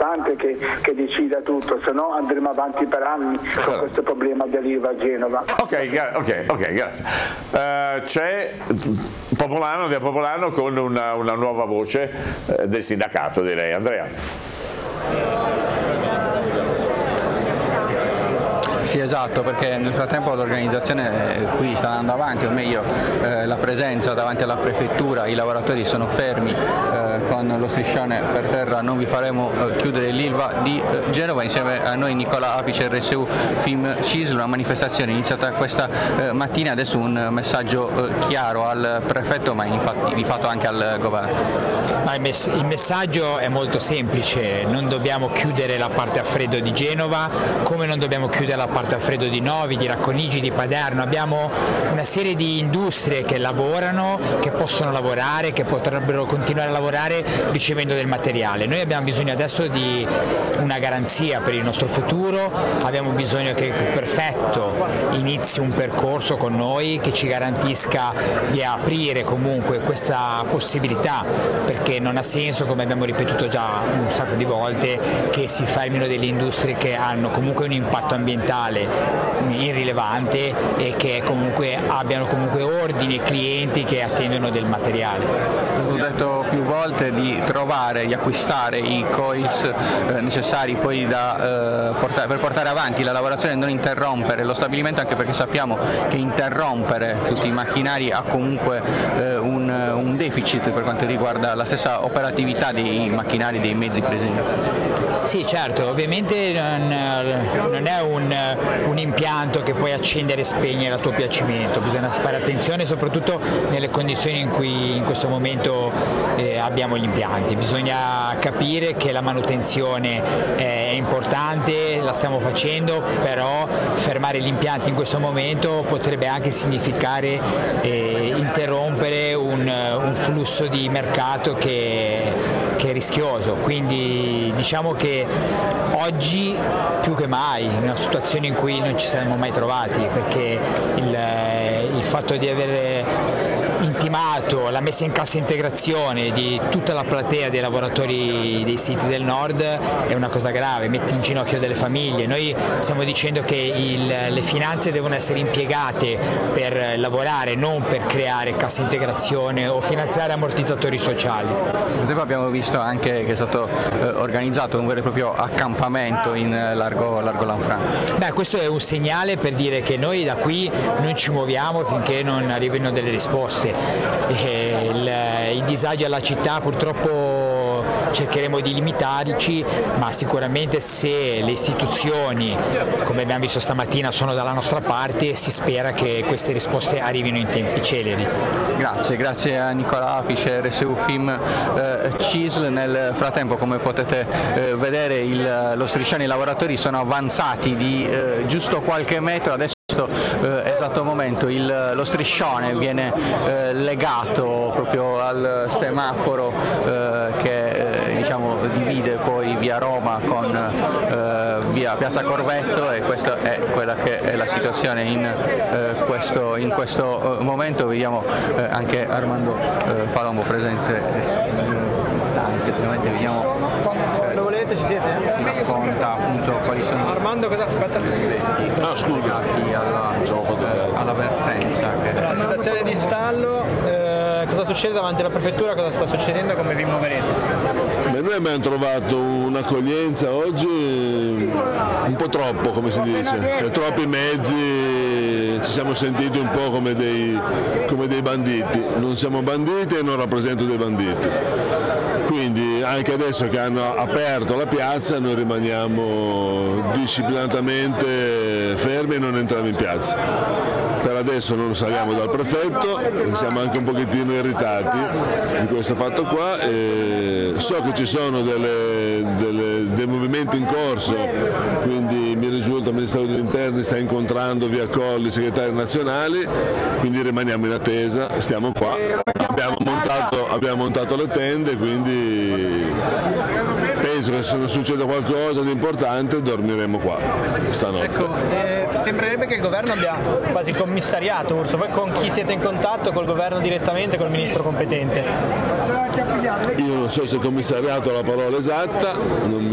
rappresentante che decida tutto, se no andremo avanti per anni con questo problema dell'ILVA a Genova. Ok, grazie. C'è Popolano, via Popolano, con una nuova voce del sindacato, direi. Andrea. Sì, esatto, perché nel frattempo l'organizzazione qui sta andando avanti, o meglio la presenza davanti alla prefettura, i lavoratori sono fermi con lo striscione per terra, non vi faremo chiudere l'Ilva di Genova. Insieme a noi Nicola Apice, RSU FIM CISL, una manifestazione iniziata questa mattina, adesso un messaggio chiaro al prefetto, ma infatti di fatto anche al governo. Il messaggio è molto semplice: non dobbiamo chiudere la parte a freddo di Genova, come non dobbiamo chiudere la parte a freddo di Novi, di Racconigi, di Paderno. Abbiamo una serie di industrie che lavorano, che possono lavorare, che potrebbero continuare a lavorare ricevendo del materiale. Noi abbiamo bisogno adesso di una garanzia per il nostro futuro, abbiamo bisogno che il prefetto inizi un percorso con noi che ci garantisca di aprire comunque questa possibilità, perché non ha senso, come abbiamo ripetuto già un sacco di volte, che si fermino delle industrie che hanno comunque un impatto ambientale irrilevante e che comunque abbiano comunque ordini e clienti che attendono del materiale. Ho detto più volte di trovare, di acquistare i coils necessari poi per portare avanti la lavorazione e non interrompere lo stabilimento, anche perché sappiamo che interrompere tutti i macchinari ha comunque un deficit per quanto riguarda la stessa operatività dei macchinari, dei mezzi presenti. Sì, certo, ovviamente non è un impianto che puoi accendere e spegnere a tuo piacimento, bisogna fare attenzione soprattutto nelle condizioni in cui in questo momento abbiamo gli impianti. Bisogna capire che la manutenzione è importante, la stiamo facendo, però fermare gli impianti in questo momento potrebbe anche significare interrompere un flusso di mercato che è rischioso, quindi diciamo che oggi più che mai in una situazione in cui non ci saremmo mai trovati, perché il fatto di avere intimato la messa in cassa integrazione di tutta la platea dei lavoratori dei siti del nord è una cosa grave, mette in ginocchio delle famiglie. Noi stiamo dicendo che le finanze devono essere impiegate per lavorare, non per creare cassa integrazione o finanziare ammortizzatori sociali. Abbiamo visto anche che è stato organizzato un vero e proprio accampamento in largo Lanfranco. Questo è un segnale per dire che noi da qui non ci muoviamo finché non arrivino delle risposte. I disagi alla città purtroppo cercheremo di limitarci, ma sicuramente se le istituzioni, come abbiamo visto stamattina, sono dalla nostra parte, si spera che queste risposte arrivino in tempi celeri. Grazie a Nicola Apice, RSU FIM CISL. Nel frattempo, come potete vedere, lo striscione, i lavoratori sono avanzati di giusto qualche metro. Adesso esatto momento lo striscione viene legato proprio al semaforo che divide poi via Roma con via Piazza Corvetto, e questa è quella che è la situazione in questo momento. Vediamo anche Armando Palombo presente, finalmente vediamo. Lo volete, ci siete? Si racconta appunto quali sono Armando, aspetta. No, scusa, alla vertenza. La situazione di stallo, cosa succede davanti alla prefettura, cosa sta succedendo, come vi muoverete? Noi abbiamo trovato un'accoglienza oggi un po' troppo, come si dice, cioè, troppi mezzi, ci siamo sentiti un po' come dei banditi. Non siamo banditi e non rappresento dei banditi. Quindi anche adesso che hanno aperto la piazza noi rimaniamo disciplinatamente fermi e non entriamo in piazza. Per adesso non saliamo dal prefetto, siamo anche un pochettino irritati di questo fatto qua. So che ci sono dei movimenti in corso, quindi mi risulta il Ministero degli Interni sta incontrando via Colli i segretari nazionali, quindi rimaniamo in attesa, stiamo qua. Abbiamo montato le tende, quindi penso che se non succede qualcosa di importante dormiremo qua stanotte. Ecco, sembrerebbe che il governo abbia quasi commissariato Urso. Voi con chi siete in contatto? Col governo direttamente, col ministro competente? Io non so se commissariato è la parola esatta, non